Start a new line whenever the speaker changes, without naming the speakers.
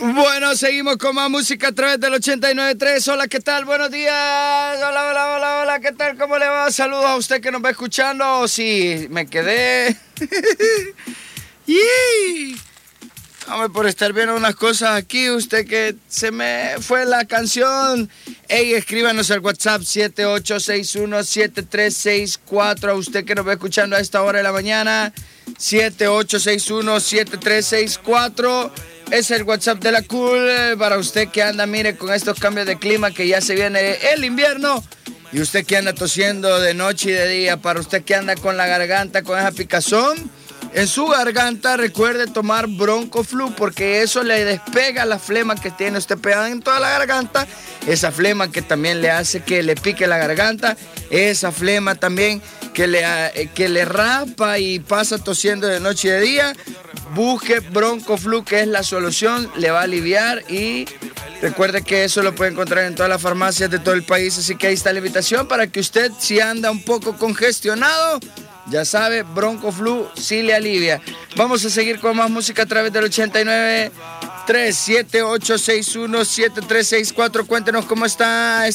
Bueno, seguimos con más música a través del 89.3. Hola, ¿qué tal? Buenos días. Hola, ¿qué tal? ¿Cómo le va? Saludos a usted que nos va escuchando. Sí, me quedé. Hombre, por estar viendo unas cosas aquí, usted que se me fue la canción. Ey, escríbanos al WhatsApp 7861-7364. A usted que nos va escuchando a esta hora de la mañana, 7861-7364. Es el WhatsApp de la Cool para usted que anda, mire, con estos cambios de clima que ya se viene el invierno. Y usted que anda tosiendo de noche y de día, para usted que anda con la garganta, con esa picazón en su garganta, recuerde tomar Broncoflu, porque eso le despega la flema que tiene usted pegada en toda la garganta. Esa flema que también le hace que le pique la garganta. Esa flema también que le raspa y pasa tosiendo de noche y de día. Busque Broncoflu, que es la solución, le va a aliviar. Y recuerde que eso lo puede encontrar en todas las farmacias de todo el país. Así que ahí está la invitación para que usted, si anda un poco congestionado, ya sabe, Broncoflu sí le alivia. Vamos a seguir con más música a través del 89.3, 7861-7364. Cuéntenos cómo está